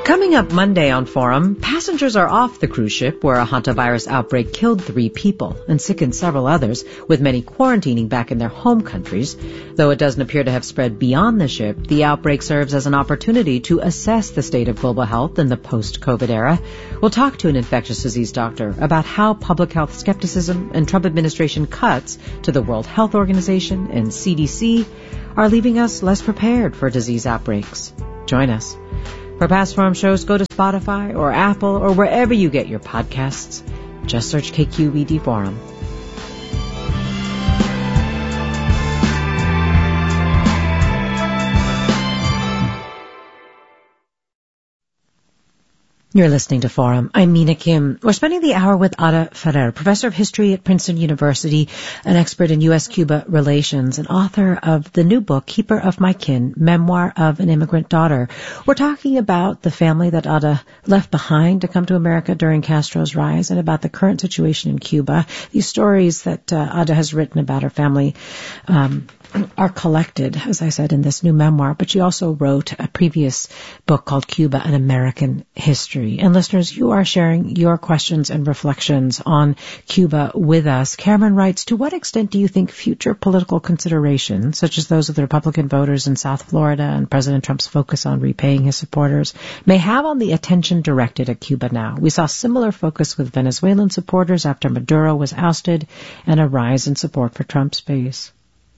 Coming up Monday on Forum, passengers are off the cruise ship where a hantavirus outbreak killed 3 people and sickened several others, with many quarantining back in their home countries. Though it doesn't appear to have spread beyond the ship, the outbreak serves as an opportunity to assess the state of global health in the post-COVID era. We'll talk to an infectious disease doctor about how public health skepticism and Trump administration cuts to the World Health Organization and CDC are leaving us less prepared for disease outbreaks. Join us. For past Forum shows, go to Spotify or Apple or wherever you get your podcasts. Just search KQED Forum. You're listening to Forum. I'm Mina Kim. We're spending the hour with Ada Ferrer, professor of history at Princeton University, an expert in U.S.-Cuba relations, and author of the new book, Keeper of My Kin, Memoir of an Immigrant Daughter. We're talking about the family that Ada left behind to come to America during Castro's rise and about the current situation in Cuba. These stories that Ada has written about her family are collected, as I said, in this new memoir, but she also wrote a previous book called Cuba, An American History. And listeners, you are sharing your questions and reflections on Cuba with us. Cameron writes, to what extent do you think future political considerations, such as those of the Republican voters in South Florida and President Trump's focus on repaying his supporters, may have on the attention directed at Cuba now? We saw similar focus with Venezuelan supporters after Maduro was ousted and a rise in support for Trump's base.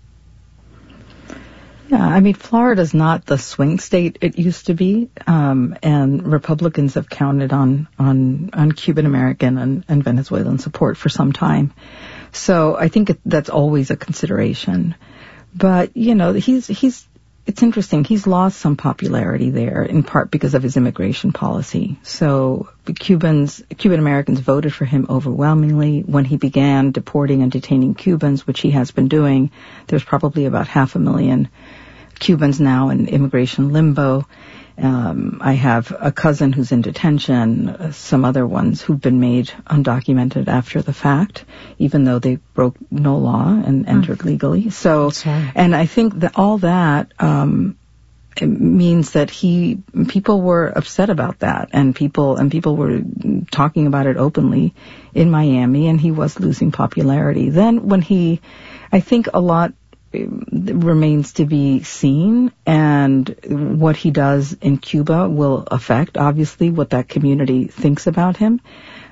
Yeah, I mean, Florida's not the swing state it used to be, and Republicans have counted on Cuban American and Venezuelan support for some time. So I think that's always a consideration. But you know, it's interesting. He's lost some popularity there, in part because of his immigration policy. So Cuban Americans voted for him overwhelmingly when he began deporting and detaining Cubans, which he has been doing. There's probably about 500,000 Cubans now in immigration limbo. I have a cousin who's in detention, some other ones who've been made undocumented after the fact, even though they broke no law and entered legally. So, and I think that all that it means that people were upset about that, and people were talking about it openly in Miami, and he was losing popularity. Then when I think a lot remains to be seen, and what he does in Cuba will affect, obviously, what that community thinks about him.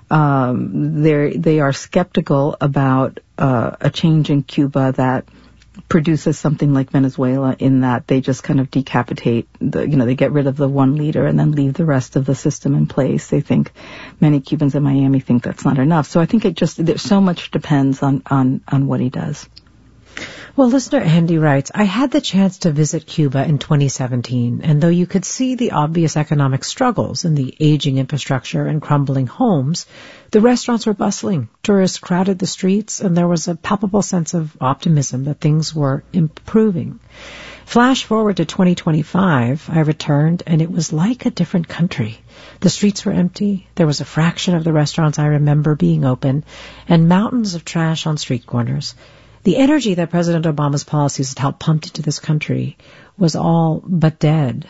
They are skeptical about a change in Cuba that produces something like Venezuela, in that they just kind of decapitate they get rid of the one leader and then leave the rest of the system in place. They think, many Cubans in Miami think that's not enough. So I think there's so much depends on what he does. Well, listener Andy writes, I had the chance to visit Cuba in 2017, and though you could see the obvious economic struggles in the aging infrastructure and crumbling homes, the restaurants were bustling, tourists crowded the streets, and there was a palpable sense of optimism that things were improving. Flash forward to 2025, I returned, and it was like a different country. The streets were empty, there was a fraction of the restaurants I remember being open, and mountains of trash on street corners. The energy that President Obama's policies had helped pump into this country was all but dead.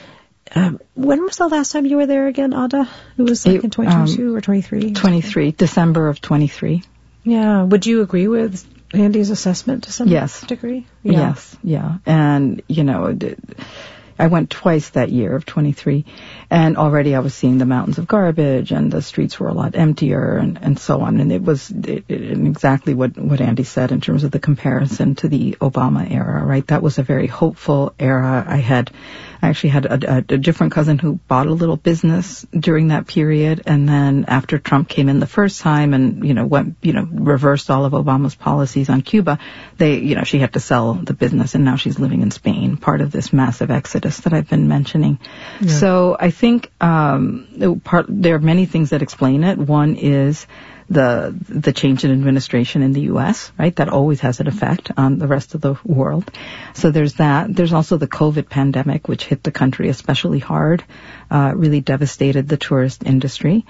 When was the last time you were there again, Ada? It was like in 2022 or 23? 23, December of 23. Yeah. Would you agree with Andy's assessment to some degree? Yeah. Yes, yeah. And, I went twice that year of 23, and already I was seeing the mountains of garbage, and the streets were a lot emptier, and so on. And it was exactly what Andy said in terms of the comparison to the Obama era, right? That was a very hopeful era. I actually had a different cousin who bought a little business during that period, and then after Trump came in the first time and reversed all of Obama's policies on Cuba, she had to sell the business, and now she's living in Spain, part of this massive exodus that I've been mentioning. Yeah. So I think there are many things that explain it. One is the change in administration in the U.S., right? That always has an effect on the rest of the world. So there's that. There's also the COVID pandemic, which hit the country especially hard, really devastated the tourist industry.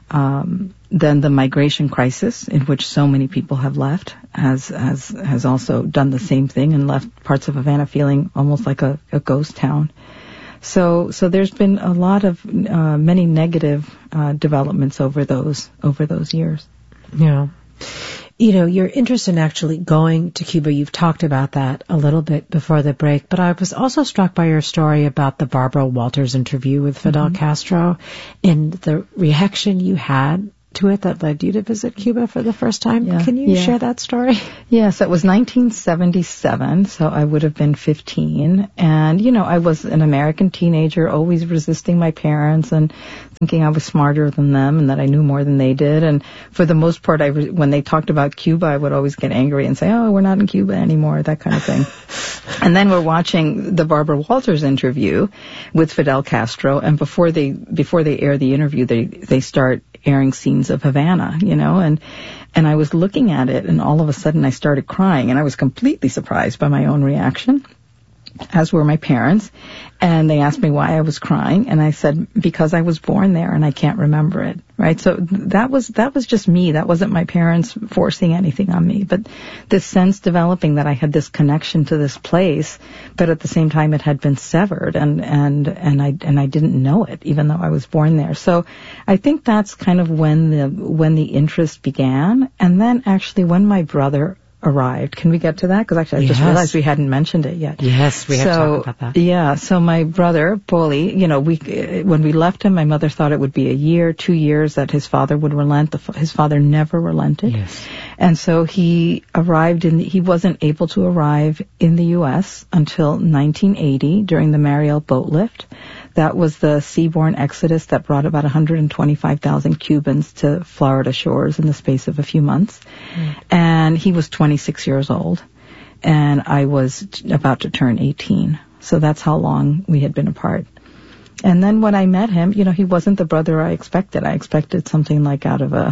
Then the migration crisis, in which so many people have left, has also done the same thing and left parts of Havana feeling almost like a ghost town. So there's been a lot of many negative developments over those years. Yeah. You know, your interest in actually going to Cuba, you've talked about that a little bit before the break, but I was also struck by your story about the Barbara Walters interview with Fidel Castro and the reaction you had to it that led you to visit Cuba for the first time. Yeah, can you share that story? Yes, it was 1977, so I would have been 15. And, you know, I was an American teenager, always resisting my parents and thinking I was smarter than them and that I knew more than they did. And for the most part, when they talked about Cuba, I would always get angry and say, oh, we're not in Cuba anymore, that kind of thing. And then we're watching the Barbara Walters interview with Fidel Castro, and before they air the interview, they start airing scenes of Havana, you know, and I was looking at it, and all of a sudden I started crying, and I was completely surprised by my own reaction, as were my parents. And they asked me why I was crying, and I said, because I was born there and I can't remember it, right? So that was just me. That wasn't my parents forcing anything on me, but this sense developing that I had this connection to this place, but at the same time it had been severed, and I didn't know it, even though I was born there. So I think that's kind of when the interest began. And then actually when my brother arrived. Can we get to that? Because actually I just realized we hadn't mentioned it yet. Yes, we have to talk about that. Yeah, so my brother, Poli, you know, when we left him, my mother thought it would be a year, 2 years that his father would relent. His father never relented. Yes. And so he wasn't able to arrive in the U.S. until 1980 during the Mariel boat lift. That was the seaborne exodus that brought about 125,000 Cubans to Florida shores in the space of a few months. And he was 26 years old, and I was about to turn 18. So that's how long we had been apart. And then when I met him, you know, he wasn't the brother I expected. I expected something like out of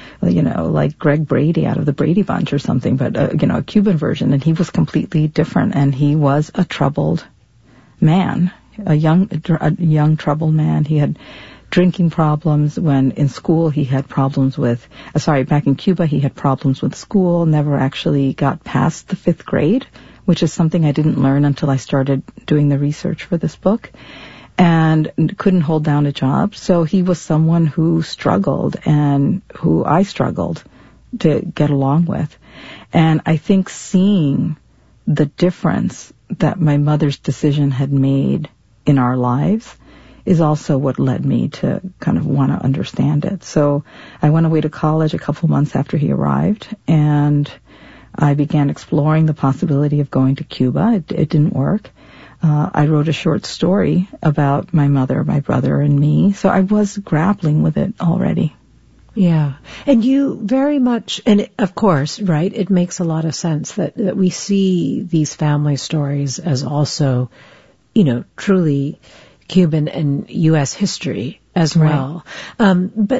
like Greg Brady out of the Brady Bunch or something, but, a Cuban version. And he was completely different, and he was a troubled man. A young troubled man. He had drinking problems. When in school he had problems with, back in Cuba he had problems with school, never actually got past the 5th grade, which is something I didn't learn until I started doing the research for this book, and couldn't hold down a job. So he was someone who struggled, and who I struggled to get along with. And I think seeing the difference that my mother's decision had made in our lives is also what led me to kind of want to understand it. So I went away to college a couple months after he arrived, and I began exploring the possibility of going to Cuba. It didn't work. I wrote a short story about my mother, my brother, and me. So I was grappling with it already. Yeah. And you very much, and of course, right, it makes a lot of sense that we see these family stories as also, you know, truly Cuban and U.S. history as well. But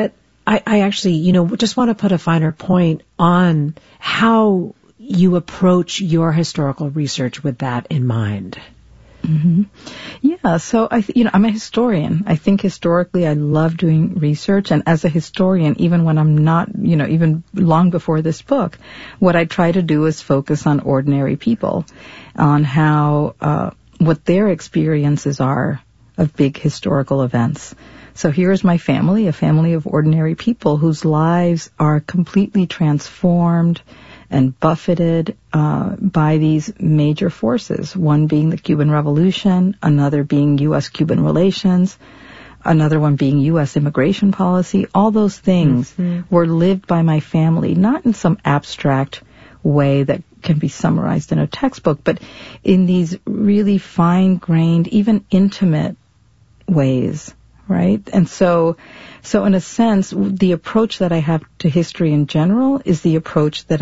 I actually, you know, just want to put a finer point on how you approach your historical research with that in mind. Mm-hmm. Yeah, so I'm a historian. I think historically I love doing research, and as a historian, even when I'm not, even long before this book, what I try to do is focus on ordinary people, on how what their experiences are of big historical events. So here's my family, a family of ordinary people whose lives are completely transformed and buffeted by these major forces, one being the Cuban Revolution, another being U.S.-Cuban relations, another one being U.S. immigration policy. All those things were lived by my family, not in some abstract way that can be summarized in a textbook, but in these really fine-grained, even intimate ways, right? And so in a sense, the approach that I have to history in general is the approach that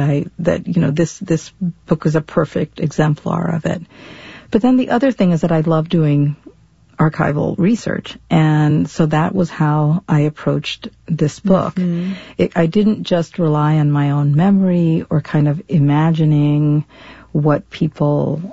this book is a perfect exemplar of it. But then the other thing is that I love doing archival research, and so that was how I approached this book. I didn't just rely on my own memory or kind of imagining what people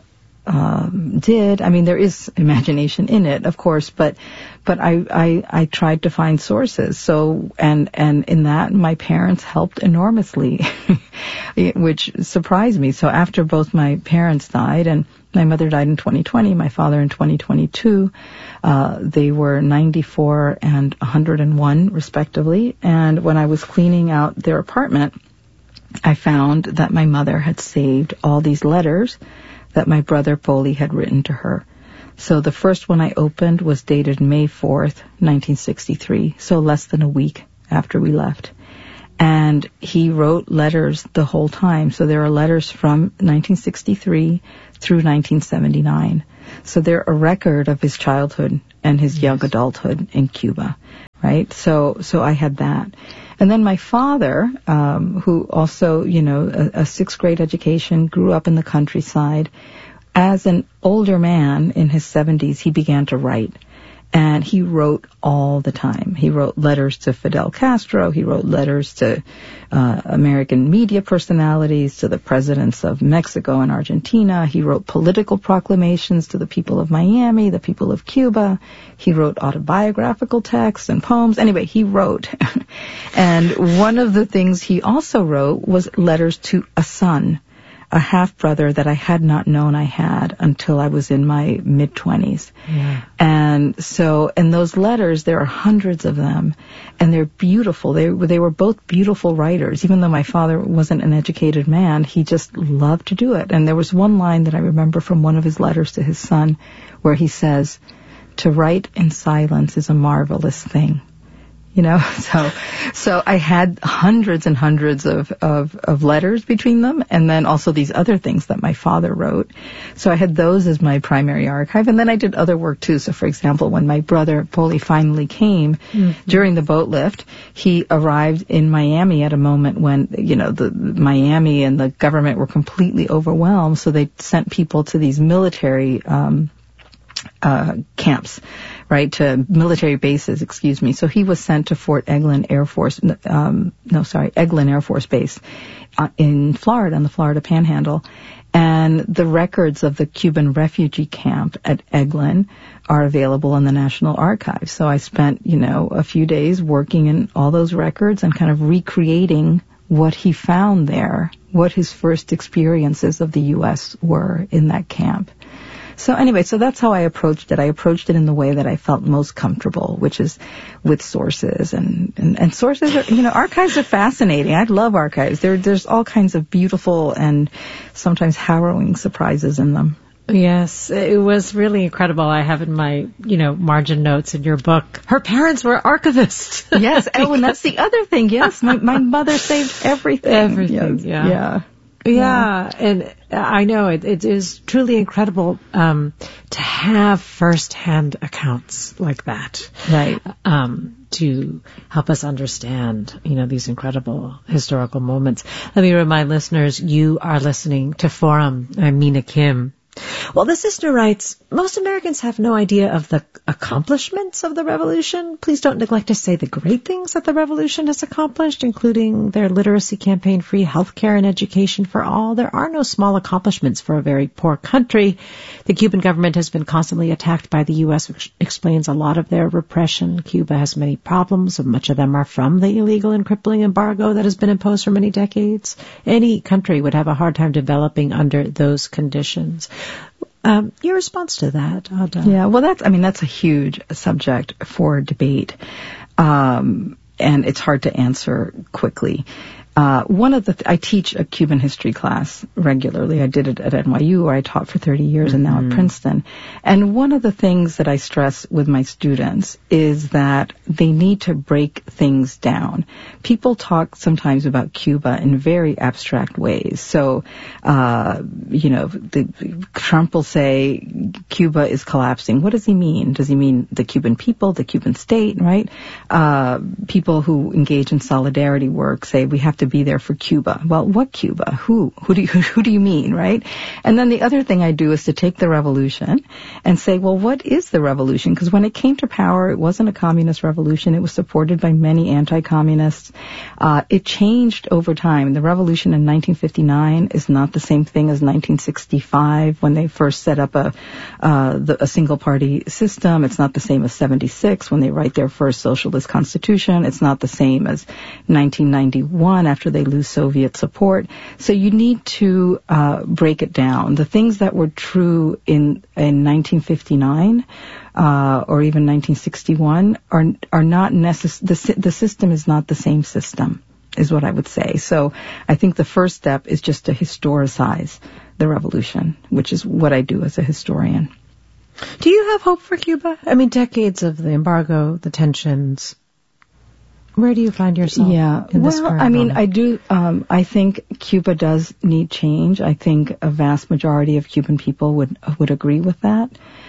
did. I mean, there is imagination in it, of course, but I tried to find sources. So, and in that, my parents helped enormously, which surprised me. So after both my parents died, and my mother died in 2020, my father in 2022, they were 94 and 101 respectively. And when I was cleaning out their apartment, I found that my mother had saved all these letters that my brother Polly had written to her. So the first one I opened was dated May 4th, 1963, so less than a week after we left. And he wrote letters the whole time. So there are letters from 1963 through 1979. So they're a record of his childhood and his young adulthood in Cuba, right? So I had that. And then my father, who also, a sixth grade education, grew up in the countryside. As an older man in his 70s, he began to write. And he wrote all the time. He wrote letters to Fidel Castro. He wrote letters to American media personalities, to the presidents of Mexico and Argentina. He wrote political proclamations to the people of Miami, the people of Cuba. He wrote autobiographical texts and poems. Anyway, he wrote. And one of the things he also wrote was letters to a son, a half-brother that I had not known I had until I was in my mid-20s. Yeah. And so, in those letters, there are hundreds of them, and they're beautiful. They were both beautiful writers. Even though my father wasn't an educated man, he just loved to do it. And there was one line that I remember from one of his letters to his son where he says, "To write in silence is a marvelous thing." So I had hundreds and hundreds of letters between them, and then also these other things that my father wrote. So I had those as my primary archive, and then I did other work too. So for example, when my brother Polly finally came during the boat lift, he arrived in Miami at a moment when, the Miami and the government were completely overwhelmed, so they sent people to these military camps, right, to military bases, So he was sent to Fort Eglin Eglin Air Force Base in Florida, on the Florida Panhandle. And the records of the Cuban refugee camp at Eglin are available in the National Archives. So I spent, a few days working in all those records and kind of recreating what he found there, what his first experiences of the U.S. were in that camp. So anyway, so that's how I approached it. I approached it in the way that I felt most comfortable, which is with sources. And sources are, archives are fascinating. I love archives. There's all kinds of beautiful and sometimes harrowing surprises in them. Yes, it was really incredible. I have in my, margin notes in your book, her parents were archivists. Yes. Oh, and that's the other thing. Yes. My mother saved everything. Everything. Yes. Yeah. Yeah, and I know it is truly incredible to have first-hand accounts like that, right? To help us understand, these incredible historical moments. Let me remind listeners, you are listening to Forum. I'm Mina Kim. Well, this listener writes, most Americans have no idea of the accomplishments of the revolution. Please don't neglect to say the great things that the revolution has accomplished, including their literacy campaign, free healthcare and education for all. There are no small accomplishments for a very poor country. The Cuban government has been constantly attacked by the U.S., which explains a lot of their repression. Cuba has many problems, and much of them are from the illegal and crippling embargo that has been imposed for many decades. Any country would have a hard time developing under those conditions. Your response to that, Ada? Yeah, well, that's a huge subject for debate, and it's hard to answer quickly. I teach a Cuban history class regularly. I did it at NYU, where I taught for 30 years, and now at Princeton. And one of the things that I stress with my students is that they need to break things down. People talk sometimes about Cuba in very abstract ways. So, Trump will say Cuba is collapsing. What does he mean? Does he mean the Cuban people, the Cuban state, right? People who engage in solidarity work say we have to to be there for Cuba. Well, what Cuba? Who do you mean, right? And then the other thing I do is to take the revolution and say, well, what is the revolution? Because when it came to power, it wasn't a communist revolution. It was supported by many anti-communists. It changed over time. The revolution in 1959 is not the same thing as 1965 when they first set up a single-party system. It's not the same as 76 when they write their first socialist constitution. It's not the same as 1991 after they lose Soviet support. So you need to break it down. The things that were true in 1959 or even 1961 are not the system is not the same system, is what I would say. So I think the first step is just to historicize the revolution, which is what I do as a historian. Do you have hope for Cuba? I mean, decades of the embargo, the tensions. Where do you find yourself in this current moment? I do. I think Cuba does need change. I think a vast majority of Cuban people would agree with that.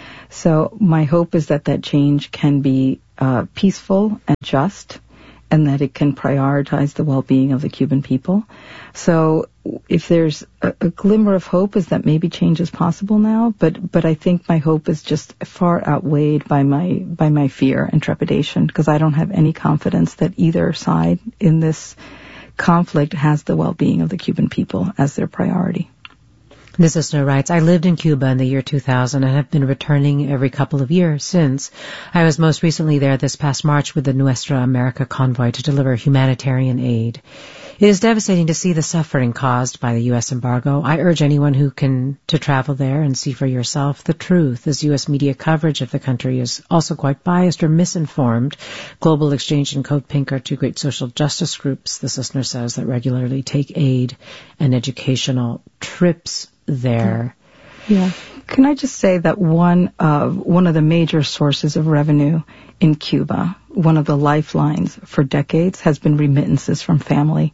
So my hope is that change can be peaceful and just, and that it can prioritize the well-being of the Cuban people. So if there's a glimmer of hope is that maybe change is possible now, but I think my hope is just far outweighed by my fear and trepidation, because I don't have any confidence that either side in this conflict has the well-being of the Cuban people as their priority. This listener writes, I lived in Cuba in the year 2000 and have been returning every couple of years since. I was most recently there this past March with the Nuestra America convoy to deliver humanitarian aid. It is devastating to see the suffering caused by the U.S. embargo. I urge anyone who can to travel there and see for yourself the truth, as U.S. media coverage of the country is also quite biased or misinformed. Global Exchange and Code Pink are two great social justice groups, this listener says, that regularly take aid and educational trips there. Yeah. Can I just say that one of the major sources of revenue in Cuba, one of the lifelines for decades, has been remittances from family.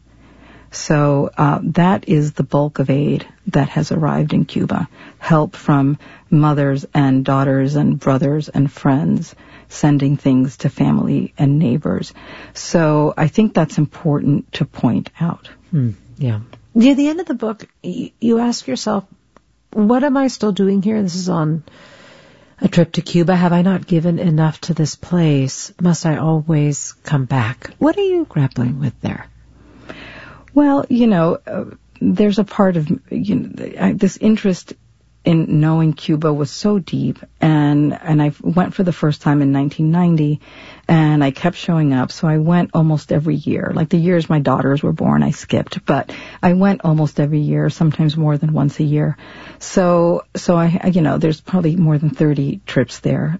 So that is the bulk of aid that has arrived in Cuba. Help from mothers and daughters and brothers and friends sending things to family and neighbors. So I think that's important to point out. Yeah. Near the end of the book, you ask yourself, what am I still doing here? This is on a trip to Cuba. Have I not given enough to this place? Must I always come back? What are you grappling with there? Well, there's a part of this interest in knowing Cuba was so deep, and I went for the first time in 1990, and I kept showing up. So I went almost every year. Like the years my daughters were born, I skipped, but I went almost every year, sometimes more than once a year. So I there's probably more than 30 trips there,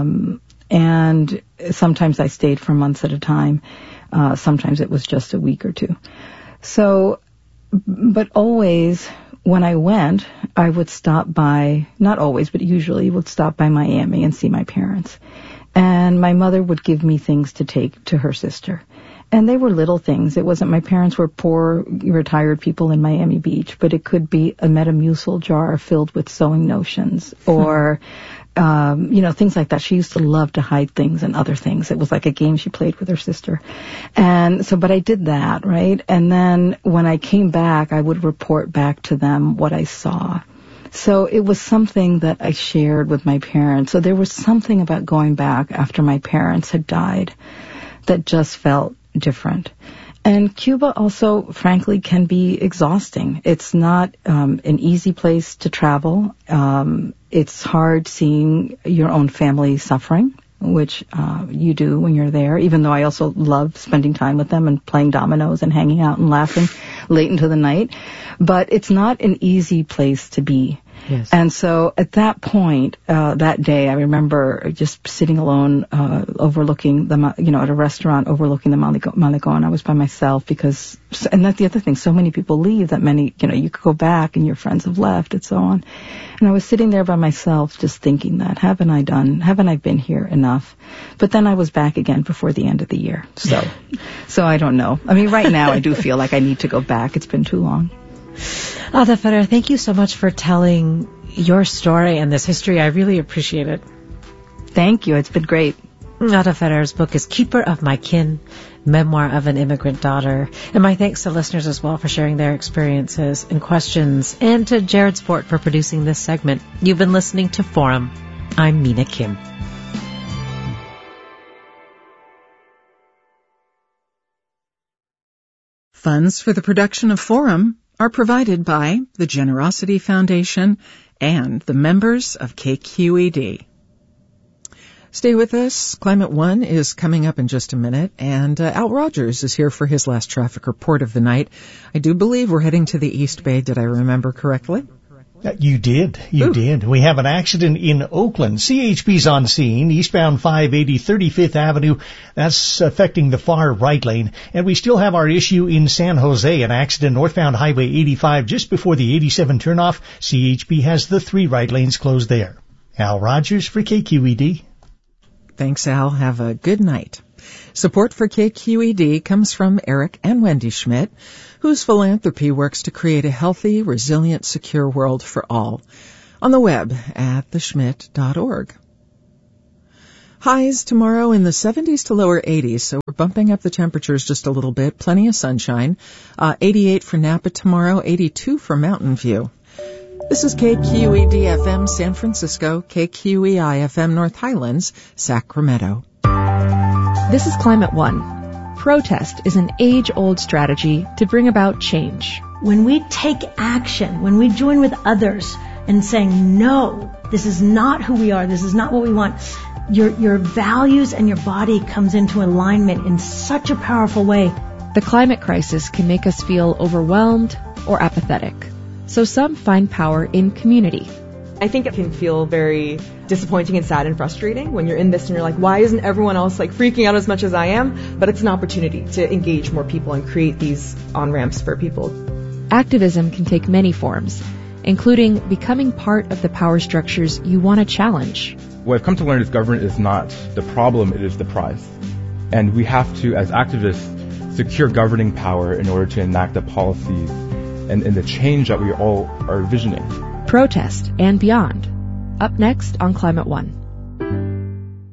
and sometimes I stayed for months at a time. Sometimes it was just a week or two. So, but always when I went, I would stop by, not always, but usually would stop by Miami and see my parents. And my mother would give me things to take to her sister. And they were little things. It wasn't, my parents were poor, retired people in Miami Beach, but it could be a Metamucil jar filled with sewing notions or, things like that. She used to love to hide things and other things. It was like a game she played with her sister. And so, but I did that, right? And then when I came back, I would report back to them what I saw. So it was something that I shared with my parents. So there was something about going back after my parents had died that just felt different. And Cuba also, frankly, can be exhausting. It's not an easy place to travel. It's hard seeing your own family suffering, which you do when you're there, even though I also love spending time with them and playing dominoes and hanging out and laughing late into the night. But it's not an easy place to be. Yes. And so at that point, that day, I remember just sitting alone, overlooking at a restaurant overlooking the Malecón. I was by myself because, and that's the other thing, so many people leave that many, you could go back and your friends have left and so on. And I was sitting there by myself just thinking that, haven't I been here enough? But then I was back again before the end of the year. So I don't know. I mean, right now I do feel like I need to go back. It's been too long. Ada Ferrer, thank you so much for telling your story and this history. I really appreciate it. Thank you. It's been great. Ada Ferrer's book is Keeper of My Kin, Memoir of an Immigrant Daughter. And my thanks to listeners as well for sharing their experiences and questions, and to Jared Sport for producing this segment. You've been listening to Forum. I'm Mina Kim. Funds for the production of Forum are provided by the Generosity Foundation and the members of KQED. Stay with us. Climate One is coming up in just a minute, and Al Rogers is here for his last traffic report of the night. I do believe we're heading to the East Bay. Did I remember correctly? You did. We have an accident in Oakland. CHP's on scene, eastbound 580 35th Avenue. That's affecting the far right lane. And we still have our issue in San Jose, an accident northbound Highway 85 just before the 87 turnoff. CHP has the 3 right lanes closed there. Al Rogers for KQED. Thanks, Al. Have a good night. Support for KQED comes from Eric and Wendy Schmidt, whose philanthropy works to create a healthy, resilient, secure world for all. On the web at theschmidt.org. Highs tomorrow in the 70s to lower 80s, so we're bumping up the temperatures just a little bit. Plenty of sunshine. 88 for Napa tomorrow, 82 for Mountain View. This is KQED-FM San Francisco, KQEI-FM North Highlands, Sacramento. This is Climate One. Protest is an age-old strategy to bring about change. When we take action, when we join with others and saying, no, this is not who we are, this is not what we want, your values and your body comes into alignment in such a powerful way. The climate crisis can make us feel overwhelmed or apathetic. So some find power in community. I think it can feel very disappointing and sad and frustrating when you're in this and you're like, why isn't everyone else like freaking out as much as I am? But it's an opportunity to engage more people and create these on-ramps for people. Activism can take many forms, including becoming part of the power structures you want to challenge. What I've come to learn is government is not the problem, it is the prize. And we have to, as activists, secure governing power in order to enact the policies and the change that we all are envisioning. Protest and beyond. Up next on Climate One.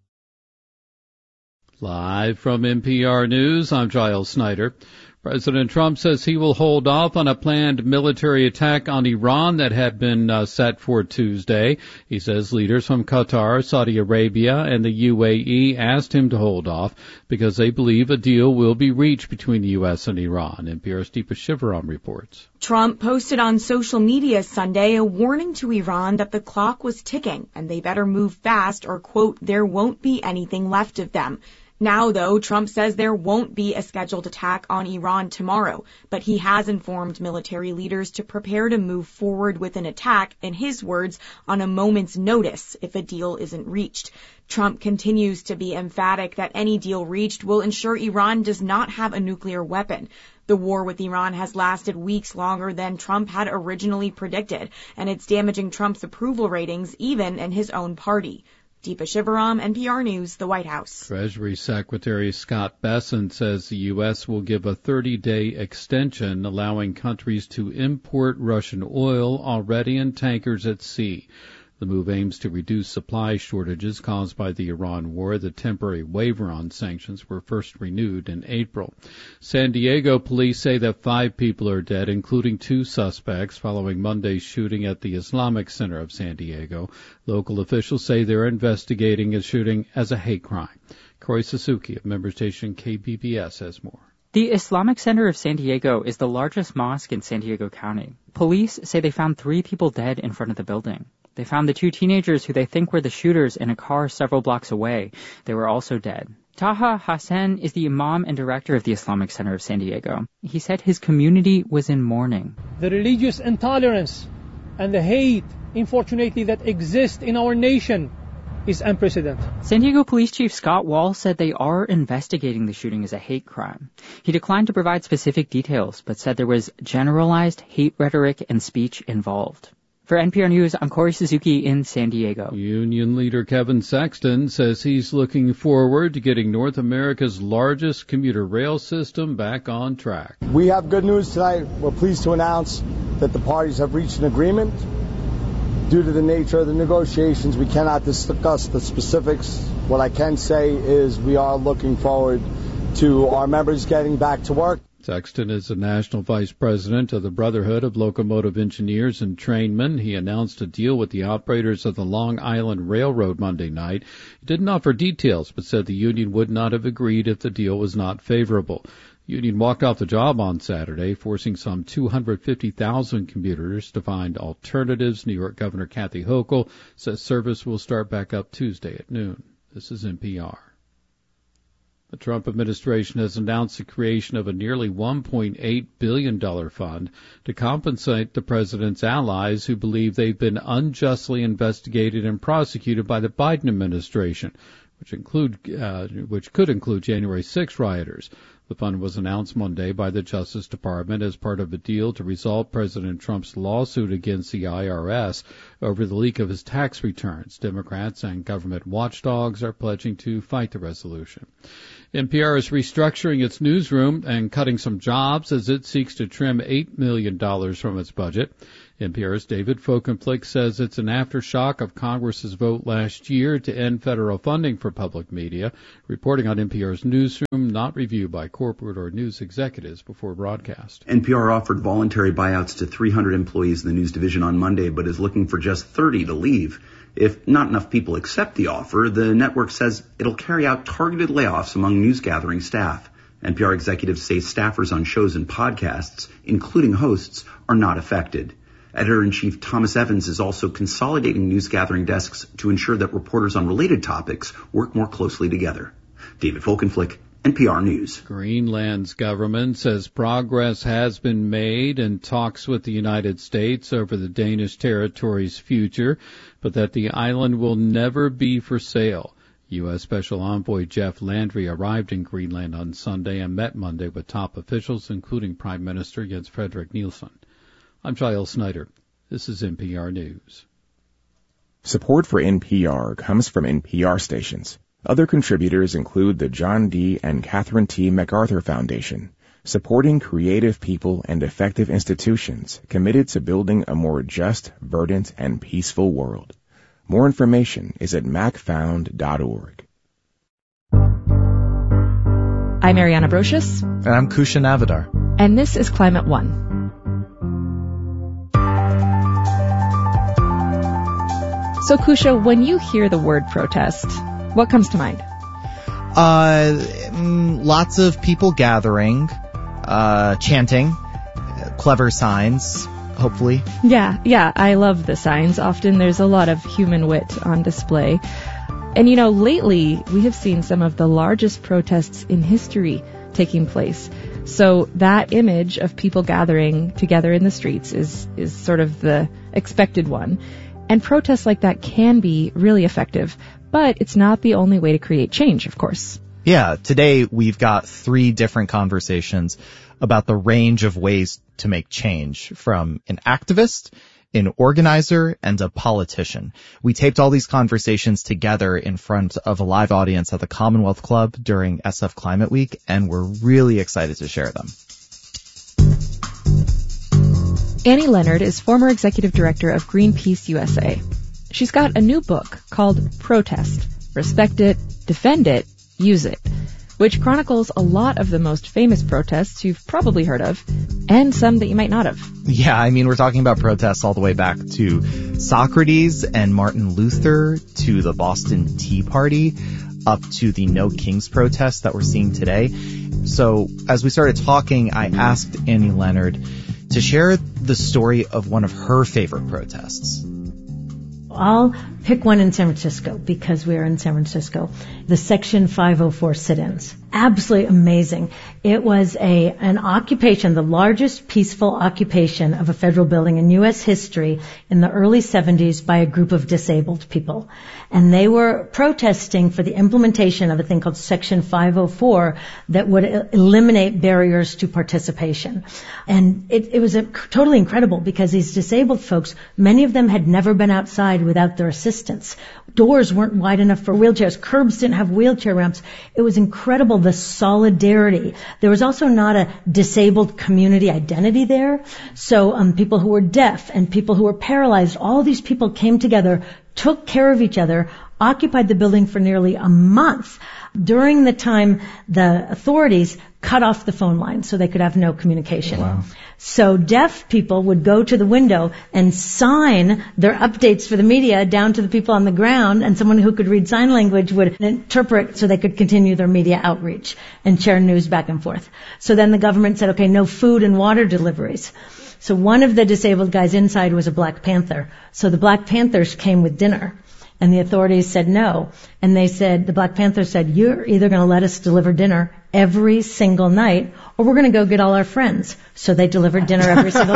Live from NPR News, I'm Giles Snyder. President Trump says he will hold off on a planned military attack on Iran that had been set for Tuesday. He says leaders from Qatar, Saudi Arabia, and the UAE asked him to hold off because they believe a deal will be reached between the U.S. and Iran. NPR's Deepa Shivaram reports. Trump posted on social media Sunday a warning to Iran that the clock was ticking and they better move fast or, quote, there won't be anything left of them. Now, though, Trump says there won't be a scheduled attack on Iran tomorrow, but he has informed military leaders to prepare to move forward with an attack, in his words, on a moment's notice if a deal isn't reached. Trump continues to be emphatic that any deal reached will ensure Iran does not have a nuclear weapon. The war with Iran has lasted weeks longer than Trump had originally predicted, and it's damaging Trump's approval ratings even in his own party. Deepa Shivaram, NPR News, the White House. Treasury Secretary Scott Bessent says the U.S. will give a 30-day extension allowing countries to import Russian oil already in tankers at sea. The move aims to reduce supply shortages caused by the Iran war. The temporary waiver on sanctions were first renewed in April. San Diego police say that 5 people are dead, including 2 suspects, following Monday's shooting at the Islamic Center of San Diego. Local officials say they're investigating the shooting as a hate crime. Corey Suzuki of member station KBBS has more. The Islamic Center of San Diego is the largest mosque in San Diego County. Police say they found 3 people dead in front of the building. They found the 2 teenagers who they think were the shooters in a car several blocks away. They were also dead. Taha Hassan is the imam and director of the Islamic Center of San Diego. He said his community was in mourning. The religious intolerance and the hate, unfortunately, that exists in our nation is unprecedented. San Diego Police Chief Scott Wall said they are investigating the shooting as a hate crime. He declined to provide specific details, but said there was generalized hate rhetoric and speech involved. For NPR News, I'm Corey Suzuki in San Diego. Union leader Kevin Sexton says he's looking forward to getting North America's largest commuter rail system back on track. We have good news tonight. We're pleased to announce that the parties have reached an agreement Due to the nature of the negotiations, we cannot discuss the specifics. What I can say is we are looking forward to our members getting back to work. Sexton is the national vice president of the Brotherhood of Locomotive Engineers and Trainmen. He announced a deal with the operators of the Long Island Railroad Monday night. He didn't offer details, but said the union would not have agreed if the deal was not favorable. The union walked off the job on Saturday, forcing some 250,000 commuters to find alternatives. New York Governor Kathy Hochul says service will start back up Tuesday at noon. This is NPR. The Trump administration has announced the creation of a nearly $1.8 billion fund to compensate the president's allies who believe they've been unjustly investigated and prosecuted by the Biden administration, which could include January 6 rioters. The fund was announced Monday by the Justice Department as part of a deal to resolve President Trump's lawsuit against the IRS over the leak of his tax returns. Democrats and government watchdogs are pledging to fight the resolution. NPR is restructuring its newsroom and cutting some jobs as it seeks to trim $8 million from its budget. NPR's David Folkenflik says it's an aftershock of Congress's vote last year to end federal funding for public media. Reporting on NPR's newsroom, not reviewed by corporate or news executives before broadcast. NPR offered voluntary buyouts to 300 employees in the news division on Monday, but is looking for just 30 to leave. If not enough people accept the offer, the network says it'll carry out targeted layoffs among news gathering staff. NPR executives say staffers on shows and podcasts, including hosts, are not affected. Editor-in-Chief Thomas Evans is also consolidating news gathering desks to ensure that reporters on related topics work more closely together. David Folkenflik, NPR News. Greenland's government says progress has been made in talks with the United States over the Danish territory's future, but that the island will never be for sale. U.S. Special Envoy Jeff Landry arrived in Greenland on Sunday and met Monday with top officials, including Prime Minister Jens Frederik Nielsen. I'm Giles Snyder. This is NPR News. Support for NPR comes from NPR stations. Other contributors include the John D. and Catherine T. MacArthur Foundation, supporting creative people and effective institutions committed to building a more just, verdant, and peaceful world. More information is at macfound.org. I'm Ariana Brocious. And I'm Kusha Navidar. And this is Climate One. So, Kusha, when you hear the word protest, what comes to mind? Lots of people gathering, chanting, clever signs, hopefully. Yeah, I love the signs. Often there's a lot of human wit on display. And, lately we have seen some of the largest protests in history taking place. So that image of people gathering together in the streets is sort of the expected one. And protests like that can be really effective, but it's not the only way to create change, of course. Yeah, today we've got 3 different conversations about the range of ways to make change, from an activist, an organizer, and a politician. We taped all these conversations together in front of a live audience at the Commonwealth Club during SF Climate Week, and we're really excited to share them. Annie Leonard is former executive director of Greenpeace USA. She's got a new book called Protest: Respect It, Defend It, Use It, which chronicles a lot of the most famous protests you've probably heard of, and some that you might not have. Yeah, we're talking about protests all the way back to Socrates and Martin Luther, to the Boston Tea Party, up to the No Kings protests that we're seeing today. So as we started talking, I asked Annie Leonard to share the story of one of her favorite protests. I'll pick one in San Francisco because we are in San Francisco. The Section 504 sit-ins. Absolutely amazing. It was an occupation, the largest peaceful occupation of a federal building in U.S. history in the early 70s by a group of disabled people. And they were protesting for the implementation of a thing called Section 504 that would eliminate barriers to participation. And it was totally incredible because these disabled folks, many of them had never been outside without their assistance. distance. Doors weren't wide enough for wheelchairs. Curbs didn't have wheelchair ramps. It was incredible, the solidarity. There was also not a disabled community identity there. So people who were deaf and people who were paralyzed, all these people came together, took care of each other, occupied the building for nearly a month. During the time, the authorities cut off the phone line so they could have no communication. Wow. So deaf people would go to the window and sign their updates for the media down to the people on the ground, and someone who could read sign language would interpret so they could continue their media outreach and share news back and forth. So then the government said, okay, no food and water deliveries. So one of the disabled guys inside was a Black Panther. So the Black Panthers came with dinner. And the authorities said no. And they said, the Black Panthers said, you're either going to let us deliver dinner every single night, or we're going to go get all our friends. So they delivered dinner every single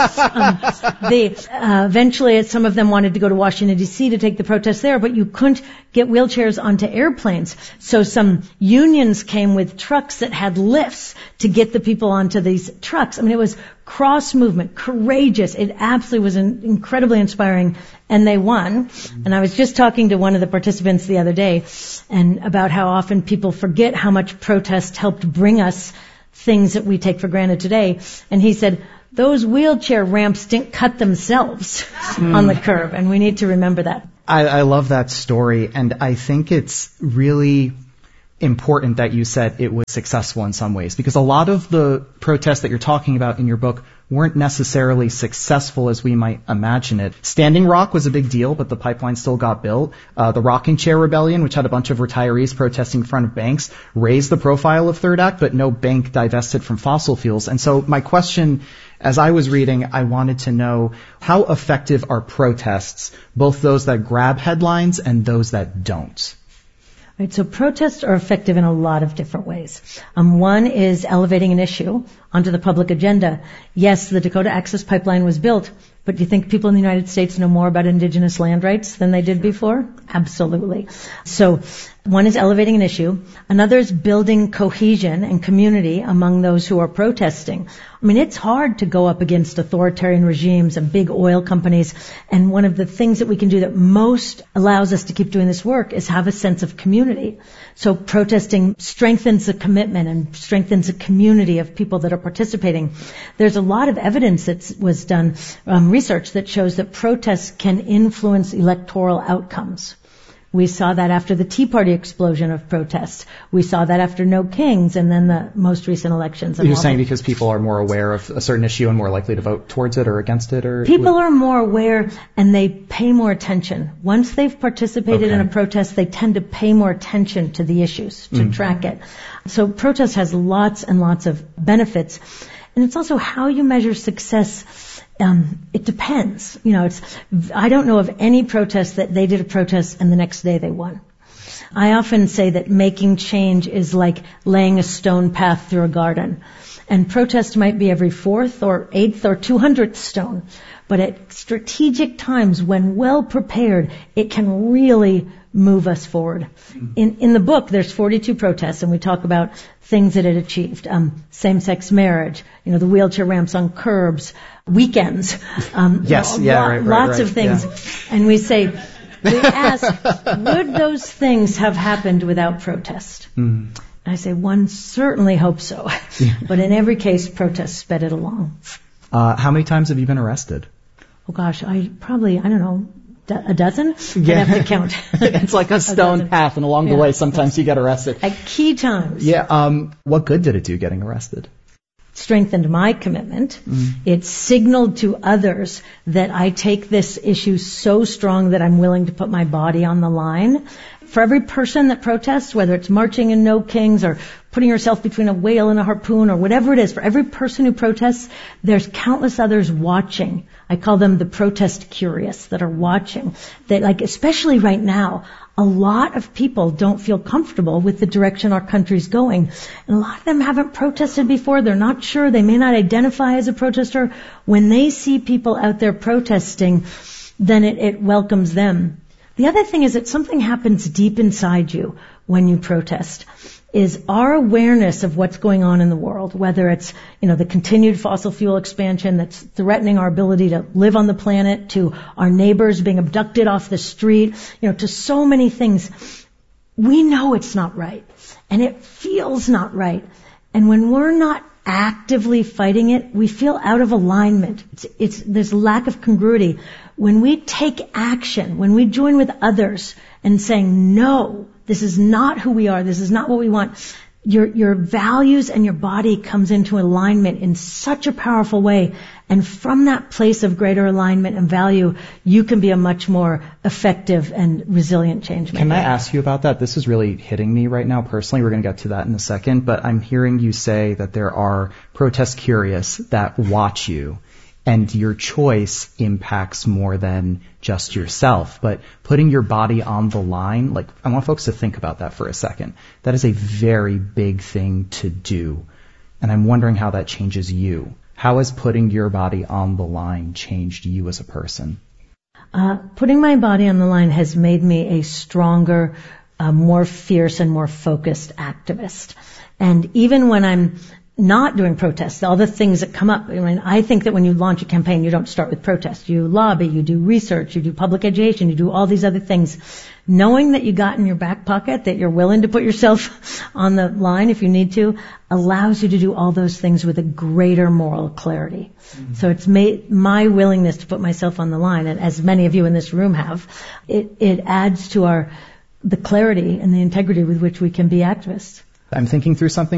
night. Eventually, some of them wanted to go to Washington, D.C. to take the protest there, but you couldn't get wheelchairs onto airplanes. So some unions came with trucks that had lifts to get the people onto these trucks. I mean, it was cross movement, courageous. It absolutely was incredibly inspiring, and they won. And I was just talking to one of the participants the other day and about how often people forget how much protest helped bring us things that we take for granted today. And he said, those wheelchair ramps didn't cut themselves on the curb, and we need to remember that. I love that story, and I think it's really important that you said it was successful in some ways, because a lot of the protests that you're talking about in your book weren't necessarily successful as we might imagine it. Standing Rock was a big deal, but the pipeline still got built. The Rocking Chair Rebellion, which had a bunch of retirees protesting in front of banks, raised the profile of Third Act, but no bank divested from fossil fuels. And so my question, as I was reading, I wanted to know, how effective are protests, both those that grab headlines and those that don't? Right, so protests are effective in a lot of different ways. One is elevating an issue onto the public agenda. Yes, the Dakota Access Pipeline was built, but do you think people in the United States know more about indigenous land rights than they did before? Absolutely. So one is elevating an issue. Another is building cohesion and community among those who are protesting. I mean, it's hard to go up against authoritarian regimes and big oil companies. And one of the things that we can do that most allows us to keep doing this work is have a sense of community. So protesting strengthens the commitment and strengthens the community of people that are participating. There's a lot of evidence that was done, research that shows that protests can influence electoral outcomes. We saw that after the Tea Party explosion of protests. We saw that after No Kings and then the most recent elections. You're saying because people are more aware of a certain issue and more likely to vote towards it or against it? Or people are more aware and they pay more attention. Once they've participated in a protest, they tend to pay more attention to the issues, to track it. So protest has lots and lots of benefits. And it's also how you measure success. It depends. You know, I don't know of any protest that they did a protest and the next day they won. I often say that making change is like laying a stone path through a garden. And protest might be every 4th or 8th or 200th stone. But at strategic times, when well prepared, it can really move us forward. In the book, there's 42 protests, and we talk about things that it achieved. Same-sex marriage, the wheelchair ramps on curbs, weekends. Lots of things. Yeah. And we ask, would those things have happened without protest? And I say, one certainly hopes so. But in every case, protest sped it along. How many times have you been arrested? Oh gosh, I don't know, a dozen? Yeah. I'd have to count. It's like a stone path, and along the way, sometimes you get arrested. At key times. Yeah. What good did it do getting arrested? Strengthened my commitment. It signaled to others that I take this issue so strong that I'm willing to put my body on the line. For every person that protests, whether it's marching in No Kings or putting yourself between a whale and a harpoon or whatever it is, for every person who protests, there's countless others watching. I call them the protest curious that are watching. That, especially right now, a lot of people don't feel comfortable with the direction our country's going. And a lot of them haven't protested before. They're not sure. They may not identify as a protester. When they see people out there protesting, then it welcomes them. The other thing is that something happens deep inside you when you protest, is our awareness of what's going on in the world, whether it's, the continued fossil fuel expansion that's threatening our ability to live on the planet, to our neighbors being abducted off the street, to so many things. We know it's not right, and it feels not right. And when we're not actively fighting it, we feel out of alignment. There's lack of congruity. When we take action, when we join with others and saying, no, this is not who we are, this is not what we want, your values and your body comes into alignment in such a powerful way. And from that place of greater alignment and value, you can be a much more effective and resilient change maker. Can I ask you about that? This is really hitting me right now personally. We're going to get to that in a second. But I'm hearing you say that there are protest curious that watch you, and your choice impacts more than just yourself. But putting your body on the line, I want folks to think about that for a second. That is a very big thing to do. And I'm wondering how that changes you. How has putting your body on the line changed you as a person? Putting my body on the line has made me a stronger, more fierce and more focused activist. And even when I'm not doing protests, all the things that come up. I think that when you launch a campaign, you don't start with protests. You lobby, you do research, you do public education, you do all these other things. Knowing that you got in your back pocket, that you're willing to put yourself on the line if you need to, allows you to do all those things with a greater moral clarity. Mm-hmm. So it's made my willingness to put myself on the line, and as many of you in this room have, it adds to the clarity and the integrity with which we can be activists. I'm thinking through something